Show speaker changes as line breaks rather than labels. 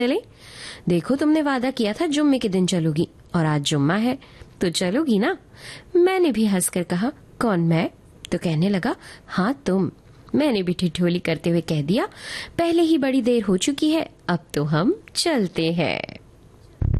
चले? देखो, तुमने वादा किया था जुम्मे के दिन चलोगी, और आज जुम्मा है तो चलोगी ना? मैंने भी हंसकर कहा, कौन, मैं? तो कहने लगा, हाँ तुम। मैंने भी ठिठोली करते हुए कह दिया, पहले ही बड़ी देर हो चुकी है, अब तो हम चलते हैं।